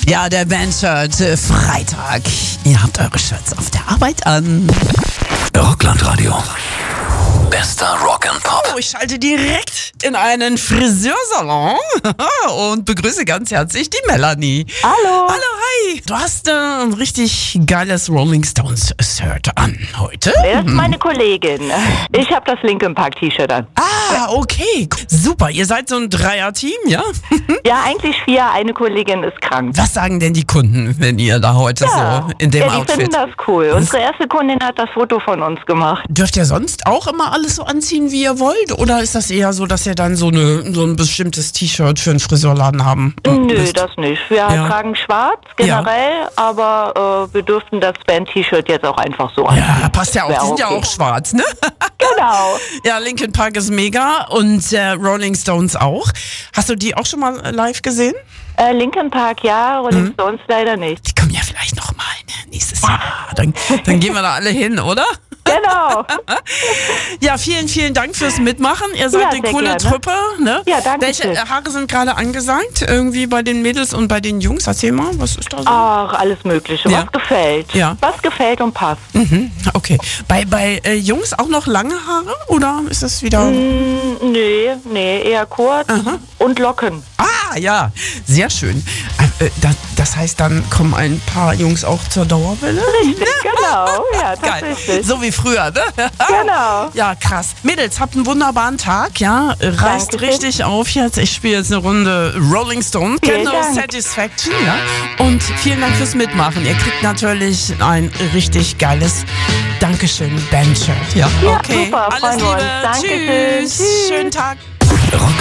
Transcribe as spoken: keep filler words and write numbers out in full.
Ja, der Bandshirt äh, Freitag. Ihr habt eure Shirts auf der Arbeit an. Rockland-Radio. Bester Rock and Pop. Oh, ich schalte direkt in einen Friseursalon und begrüße ganz herzlich die Melanie. Hallo. Hallo, hi. Du hast äh, ein richtig geiles Rolling Stones Shirt an heute. Das ist meine Kollegin. Ich habe das Linkin Park T-Shirt an. Ah, okay. Super. Ihr seid so ein Dreier-Team, ja? Ja, eigentlich vier. Eine Kollegin ist krank. Was sagen denn die Kunden, wenn ihr da heute Ja, so in dem ja, die Outfit? finden das cool. Unsere erste Kundin hat das Foto von uns gemacht. Dürft ihr sonst auch immer alles so anziehen, wie ihr wollt? Oder ist das eher so, dass ihr dann so, eine, so ein bestimmtes T-Shirt für einen Friseurladen haben Nö, müsst? das nicht. Wir Ja. tragen schwarz generell, aber äh, wir dürften das Band-T-Shirt jetzt auch einfach so anziehen. Ja, passt ja auch. Wär Die sind ja okay. auch schwarz, ne? Genau. Ja, Linkin Park ist mega und äh, Rolling Stones auch. Hast du die auch schon mal live gesehen? Äh, Linkin Park ja, Rolling Mhm. Stones leider nicht. Die kommen ja vielleicht noch mal ne? nächstes Jahr. Dann, dann gehen wir da alle hin, oder? Genau. Ja, vielen, vielen Dank fürs Mitmachen. Ihr seid Ja, eine sehr coole gerne. Truppe, ne? Ja, danke Welche schön. äh, Haare sind gerade angesagt? Irgendwie bei den Mädels und bei den Jungs? Erzähl mal, was ist da so? Ach, alles Mögliche. Ja. Was gefällt. Ja. Was gefällt und passt. Mhm, okay. Bei, bei äh, Jungs auch noch lange Haare oder ist das wieder... Mm, nee, nee, eher kurz Aha. und Locken. Ah, ja, sehr schön. Äh, äh, das, das heißt, dann kommen ein paar Jungs auch zur Dauerwelle? Richtig, genau. Ja, Geil. tatsächlich. So wie früher, ne? Genau. Ja, krass. Mädels, habt einen wunderbaren Tag, ja? Reißt Dankeschön. richtig auf jetzt. Ich spiele jetzt eine Runde Rolling Stones. Vielen No Dank. Satisfaction, ja? Und vielen Dank fürs Mitmachen. Ihr kriegt natürlich ein richtig geiles Dankeschön, Bandshirt. Ja, Ja, okay. super, Alles freuen wir uns. Liebe. Dankeschön. Tschüss. Tschüss. Schönen Tag. Rockland.